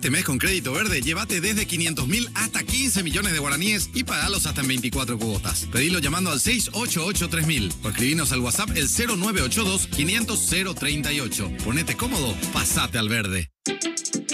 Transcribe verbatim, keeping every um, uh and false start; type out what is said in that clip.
Este mes con Crédito Verde, llévate desde quinientos mil hasta quince millones de guaraníes y pagalos hasta en veinticuatro cuotas. Pedilo llamando al seis ocho ocho tres mil o escribinos al WhatsApp el cero nueve ocho dos quinientos cero treinta y ocho. Ponete cómodo, pasate al verde.